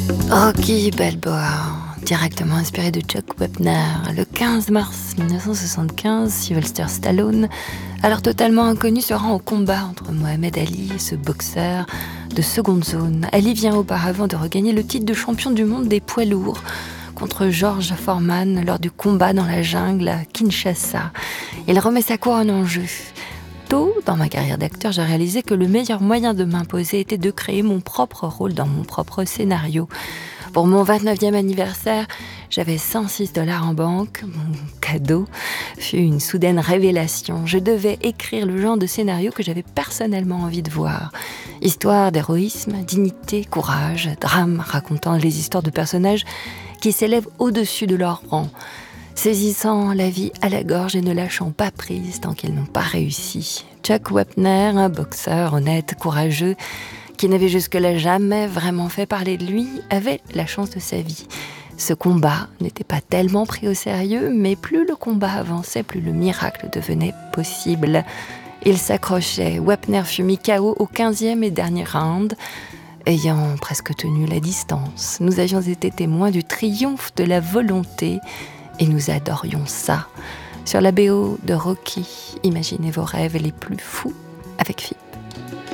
Rocky Balboa, directement inspiré de Chuck Wepner. Le 15 mars 1975, Sylvester Stallone, alors totalement inconnu, se rend au combat entre Mohamed Ali et ce boxeur de seconde zone. Ali vient auparavant de regagner le titre de champion du monde des poids lourds contre George Foreman lors du combat dans la jungle à Kinshasa. Il remet sa couronne en jeu. Tôt dans ma carrière d'acteur, j'ai réalisé que le meilleur moyen de m'imposer était de créer mon propre rôle dans mon propre scénario. Pour mon 29e anniversaire, j'avais $106 en banque. Mon cadeau fut une soudaine révélation. Je devais écrire le genre de scénario que j'avais personnellement envie de voir. Histoire d'héroïsme, dignité, courage, drame racontant les histoires de personnages qui s'élèvent au-dessus de leur rang, saisissant la vie à la gorge et ne lâchant pas prise tant qu'ils n'ont pas réussi. Chuck Wepner, un boxeur honnête, courageux, qui n'avait jusque-là jamais vraiment fait parler de lui, avait la chance de sa vie. Ce combat n'était pas tellement pris au sérieux, mais plus le combat avançait, plus le miracle devenait possible. Il s'accrochait. Wepner fut mis KO au 15e et dernier round, ayant presque tenu la distance. Nous avions été témoins du triomphe de la volonté et nous adorions ça. Sur la BO de Rocky, imaginez vos rêves les plus fous avec Philippe.